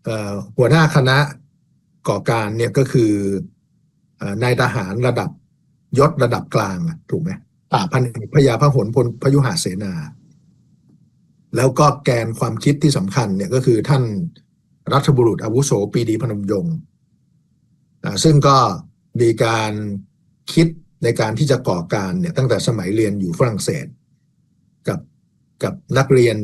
หัวหน้าคณะก่อการเนี่ยก็คือนายทหารระดับยศระดับกลางถูกไหมพันเอกพญาพหลพลพยุหเสนา แล้วก็แกนความคิดที่สำคัญเนี่ยก็คือท่านรัฐบุรุษอาวุโสปรีดีพนมยงค์ซึ่งก็มีการคิดในการที่จะก่อการเนี่ยตั้งแต่สมัยเรียนอยู่ฝรั่งเศสกับนักเรีย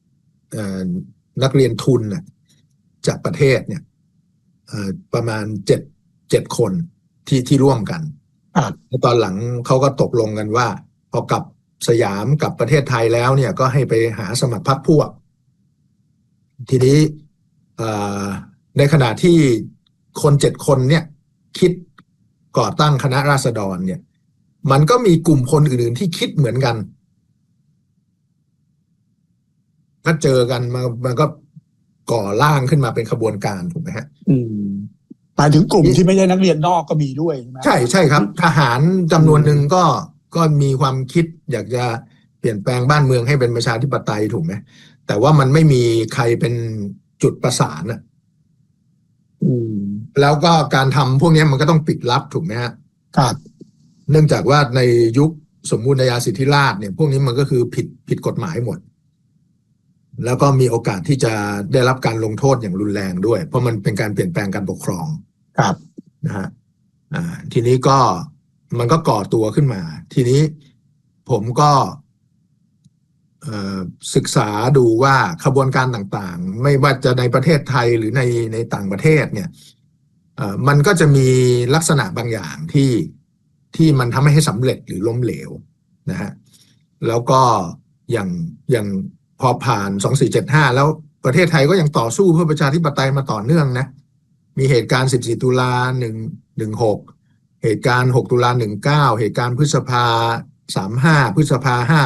นทุนจากประเทศเนี่ยประมาณเจ็ดคนที่ร่วมกันแล้วตอนหลังเขาก็ตกลงกันว่าพอกลับสยามกับประเทศไทยแล้วเนี่ยก็ให้ไปหาสมัครพรรคพวกทีนี้ในขณะที่คน7 คนเนี่ยคิดก่อตั้งคณะราษฎรเนี่ยมันก็มีกลุ่มคนอื่นๆที่คิดเหมือนกันถ้าเจอกันมันก็ก่อร่างขึ้นมาเป็นขบวนการถูกไหมฮะหมายถึงกลุ่มที่ไม่ใช่นักเรียนนอกก็มีด้วยใช่ไหมใช่ครับทหารจำนวนหนึ่งก็มีความคิดอยากจะเปลี่ยนแปลงบ้านเมืองให้เป็นประชาธิปไตยถูกไหมแต่ว่ามันไม่มีใครเป็นจุดประสานแล้วก็การทำพวกนี้มันก็ต้องปิดลับถูกไหมฮะครับเนื่องจากว่าในยุคสมบูรณาญาสิทธิราชย์เนี่ยพวกนี้มันก็คือผิดกฎหมายหมดแล้วก็มีโอกาสที่จะได้รับการลงโทษอย่างรุนแรงด้วยเพราะมันเป็นการเปลี่ยนแปลงการปกครองครับนะฮะทีนี้ก็มันก็ก่อตัวขึ้นมาทีนี้ผมก็ศึกษาดูว่าขบวนการต่างๆไม่ว่าจะในประเทศไทยหรือในต่างประเทศเนี่ยมันก็จะมีลักษณะบางอย่างที่มันทำให้สำเร็จหรือล้มเหลวนะฮะแล้วก็อย่างพอผ่าน2475แล้วประเทศไทยก็ยังต่อสู้เพื่อประชาธิปไตยมาต่อเนื่องนะมีเหตุการณ์14 ตุลา116เหตุการณ์6 ตุลา19เหตุการณ์พฤษภา35พฤษภา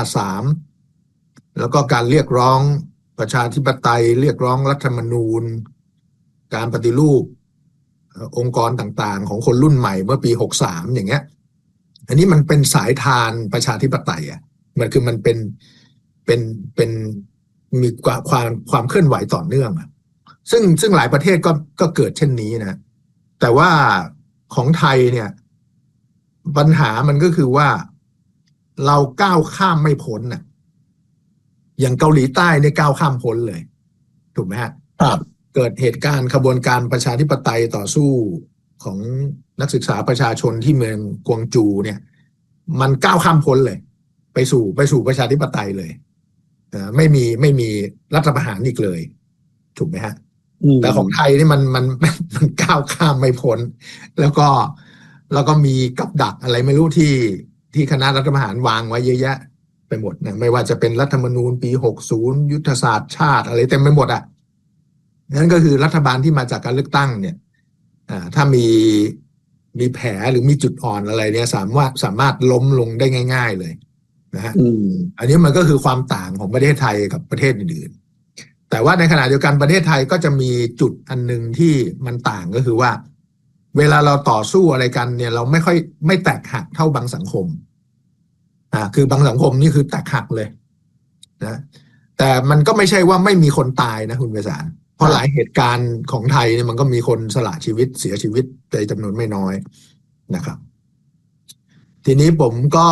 53แล้วก็การเรียกร้องประชาธิปไตยเรียกร้องรัฐธรรมนูญการปฏิรูปองค์กรต่างๆของคนรุ่นใหม่เมื่อปี63อย่างเงี้ยอันนี้มันเป็นสายทานประชาธิปไตยมันเป็นมีความเคลื่อนไหวต่อเนื่องซึ่งหลายประเทศก็เกิดเช่นนี้นะแต่ว่าของไทยเนี่ยปัญหามันก็คือว่าเราก้าวข้ามไม่พ้นอย่างเกาหลีใต้เนี่ยก้าวข้ามพ้นเลยถูกไหมฮะครับเกิดเหตุการณ์ขบวนการประชาธิปไตยต่อสู้ของนักศึกษาประชาชนที่เมืองกวงจูเนี่ยมันก้าวข้ามพ้นเลยไปสู่ประชาธิปไตยเลยไม่มีรัฐประหารอีกเลยถูกไหมฮะแต่ของไทยนี่มันก้าวข้ามไม่พ้นแล้วก็มีกับดักอะไรไม่รู้ที่คณะรัฐประหารวางไว้เยอะแยะไปหมดนะไม่ว่าจะเป็นรัฐธรรมนูญปี60ยุทธศาสตร์ชาติอะไรเต็มไปหมดนั่นก็คือรัฐบาลที่มาจากการเลือกตั้งเนี่ยถ้ามีแผลหรือมีจุดอ่อนอะไรเนี่ยสามารถล้มลงได้ง่ายๆเลยนะฮะอันนี้มันก็คือความต่างของประเทศไทยกับประเทศอื่นๆแต่ว่าในขณะเดียวกันประเทศไทยก็จะมีจุดอันนึงที่มันต่างก็คือว่าเวลาเราต่อสู้อะไรกันเนี่ยเราไม่แตกหักเท่าบางสังคมคือบางสังคมนี่คือแตกหักเลยนะแต่มันก็ไม่ใช่ว่าไม่มีคนตายนะคุณไพศาลเพราะหลายเหตุการณ์ของไทยเนี่ยมันก็มีคนสละชีวิตเสียชีวิตในจำนวนไม่น้อยนะครับทีนี้ผมก็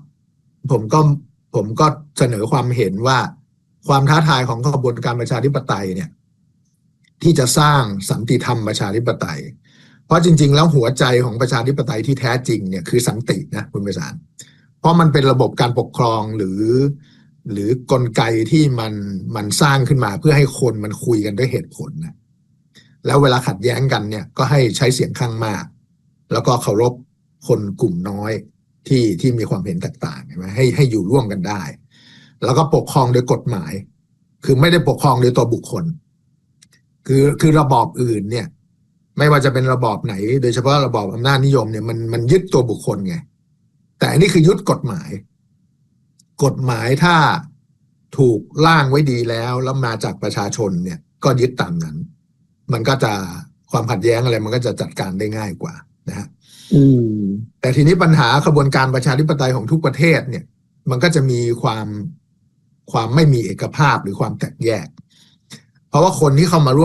เสนอความเห็นว่าความท้าทายของกระบวนการประชาธิปไตยเนี่ยที่จะสร้างสันติธรรมประชาธิปไตยเพราะจริงๆแล้วหัวใจของประชาธิปไตยที่แท้จริงเนี่ยคือสันตินะคุณไพศาลเพราะมันเป็นระบบการปกครองหรือกลไกที่มันสร้างขึ้นมาเพื่อให้คนมันคุยกันด้วยเหตุผลนะแล้วเวลาขัดแย้งกันเนี่ยก็ให้ใช้เสียงข้างมากแล้วก็เคารพคนกลุ่มน้อยที่มีความเห็นแตกต่างใช่ไหมให้อยู่ร่วมกันได้แล้วก็ปกครองโดยกฎหมายคือไม่ได้ปกครองโดยตัวบุคคลคือระบอบอื่นเนี่ยไม่ว่าจะเป็นระบอบไหนโดยเฉพาะระบอบอำนาจนิยมเนี่ยมันยึดตัวบุคคลไงแต่อันนี้คือยึดกฎหมายถ้าถูกร่างไว้ดีแล้วมาจากประชาชนเนี่ยก็ยึดตามนั้นมันก็จะความขัดแย้งอะไรมันก็จะจัดการได้ง่ายกว่านะฮะแต่ทีนี้ปัญหาขบวนการประชาธิปไตยของทุกประเทศเนี่ยมันก็จะมีความไม่มีเอกภาพหรือความแตกแยกเพราะว่าคนที่เข้ามาร่วม